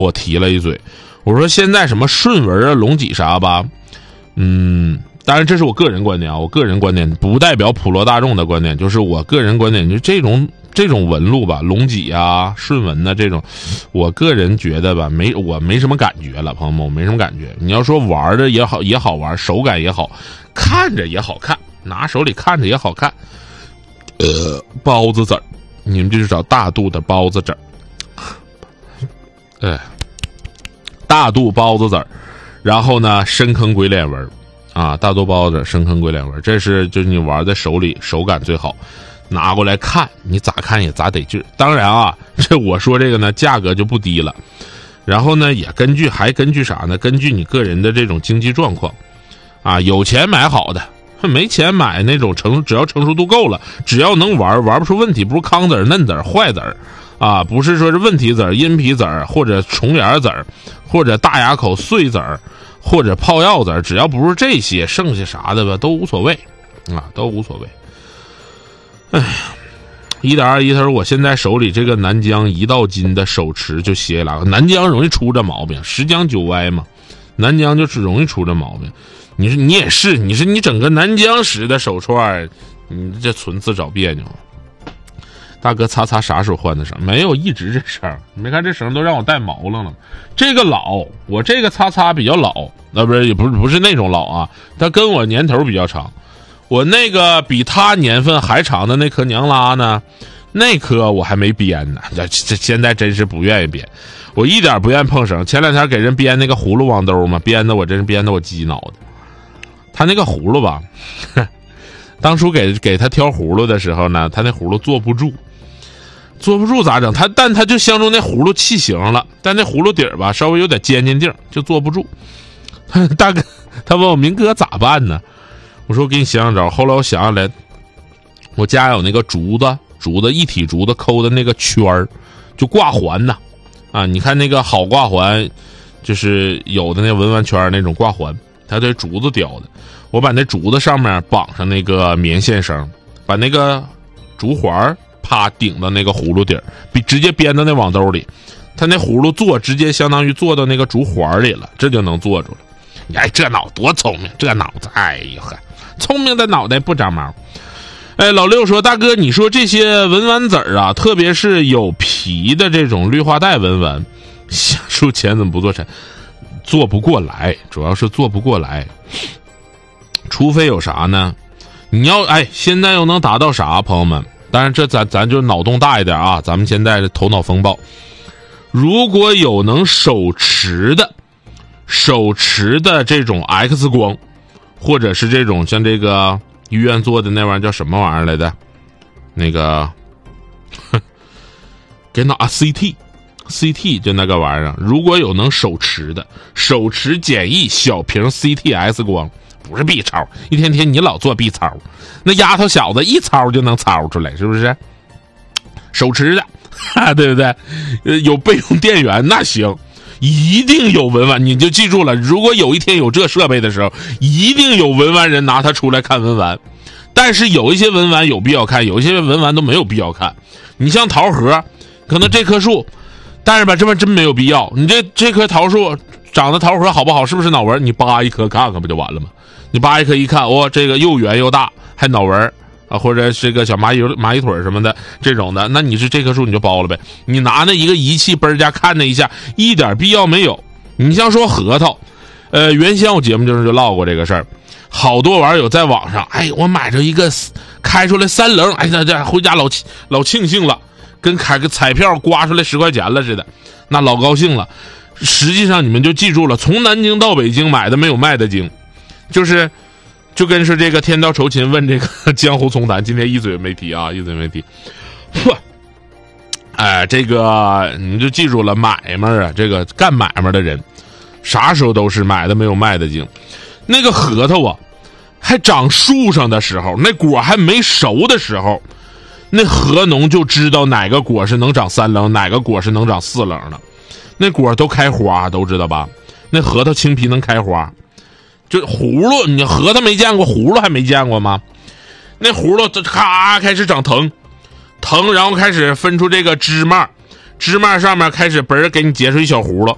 我提了一嘴，我说现在什么顺纹啊、隆脊啥吧，当然这是我个人观点啊，我个人观点不代表普罗大众的观点，就是我个人观点，就这种纹路吧，隆脊啊、顺纹啊这种，我个人觉得吧，我没什么感觉了，朋友们，我没什么感觉。你要说玩的也好玩，手感也好，看着也好看，拿手里看着也好看。包子籽儿，你们就去找大肚的包子籽儿，大肚包子籽儿，然后呢，深坑鬼脸纹。啊，大肚包子、深坑鬼脸纹，这是就是你玩在手里手感最好，拿过来看，你咋看也咋得劲。当然啊，这我说这个呢，价格就不低了。然后呢，也根据啥呢？根据你个人的这种经济状况，啊，有钱买好的，没钱买那种只要成熟度够了，只要能玩不出问题，不是糠籽儿、嫩籽儿、坏籽儿，啊，不是说是问题籽儿、阴皮籽儿或者虫眼籽儿，或者大牙口碎籽儿。或者泡药籽，只要不是这些，剩下啥的吧都无所谓，啊，都无所谓。哎呀，1.21他说我现在手里这个南疆1到斤的手持就歇了，南疆容易出这毛病，10将9歪嘛，南疆就是容易出这毛病。你说你也是，你整个南疆式的手串，你这纯自找别扭。大哥，擦啥时候换的绳？没有，一直这绳。你没看这绳都让我带毛了呢。这个老，我这个擦比较老，也不是那种老啊，它跟我年头比较长。我那个比他年份还长的那颗娘拉呢，那颗我还没编呢。这现在真是不愿意编，我一点不愿意碰绳。前2天给人编那个葫芦网兜嘛，编的我真是编的我鸡脑袋。他那个葫芦吧，当初给他挑葫芦的时候呢，他那葫芦坐不住咋整？但他就相中那葫芦器型了，但那葫芦底儿吧稍微有点尖劲，就坐不住。大哥，他问我明哥咋办呢？我说我给你想招。后来我想下来，我家有那个竹子一体竹子抠的那个圈儿，就挂环呐。啊，你看那个好挂环，就是有的那文玩圈那种挂环，它这竹子雕的。我把那竹子上面绑上那个棉线绳，把那个竹环啪顶到那个葫芦底儿，直接编到那网兜里，他那葫芦直接相当于坐到那个竹环里了，这就能坐住了。哎，这脑多聪明，这脑子，哎呦呵，聪明的脑袋不长毛。哎，老六说，大哥，你说这些文玩籽儿啊，特别是有皮的这种绿化带文玩，想出钱怎么不做成？做不过来，主要是做不过来。除非有啥呢？你要现在又能达到啥，朋友们？当然这咱就脑洞大一点啊，咱们现在头脑风暴。如果有能手持的这种 X 光，或者是这种像这个医院做的那玩意儿叫什么玩意儿来的？那个给脑CT 就那个玩意儿，如果有能手持简易小屏 CT X 光，不是 B 超，一天你老做 B 超，那丫头小子一超就能超出来，是不是？手持的，对不对？有备用电源那行，一定有文玩，你就记住了，如果有一天有这设备的时候，一定有文玩人拿它出来看文玩。但是有一些文玩有必要看，有一些文玩都没有必要看。你像桃核，可能这棵树，但是吧，这真没有必要。你这棵桃树长得桃核好不好，是不是脑纹？你扒一颗看看不就完了吗？你扒一颗一看，这个又圆又大，还脑纹啊，或者是个小蚂蚁腿什么的这种的，那你是这棵树你就包了呗。你拿那一个仪器嘣家看那一下，一点必要没有。你像说核桃，原先我节目就唠过这个事儿，好多网友在网上，我买着一个开出来3棱，这回家老庆幸了，跟开个彩票刮出来10块钱了似的，那老高兴了。实际上你们就记住了，从南京到北京买的没有卖的精，就跟是这个天道酬勤问这个江湖丛谈，今天一嘴没提。这个你就记住了，买卖啊，这个干买卖的人啥时候都是买的没有卖的精。那个核桃啊还长树上的时候，那果还没熟的时候，那核农就知道哪个果是能长3棱，哪个果是能长4棱的。那果都开花，都知道吧？那核桃青皮能开花，就葫芦，你核桃没见过，葫芦还没见过吗？那葫芦咔开始长藤，然后开始分出这个枝蔓上面开始嘣给你结出一小葫芦，